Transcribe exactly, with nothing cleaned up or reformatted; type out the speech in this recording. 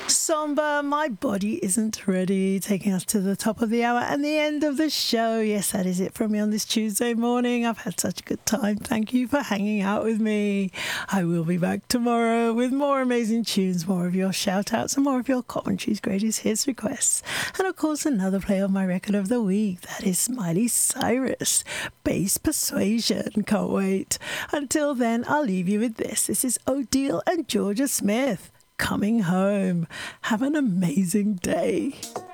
Somber, My Body Isn't Ready, taking us to the top of the hour and the end of the show. Yes, that is it from me on this Tuesday morning. I've had such a good time. Thank you for hanging out with me. I will be back tomorrow with more amazing tunes, more of your shout-outs and more of your commentaries, greatest hits requests. And of course, another play of my record of the week. That is Miley Cyrus, Bass Persuasion. Can't wait. Until then, I'll leave you with this. This is Odile and Georgia Smith, Coming Home. Have an amazing day.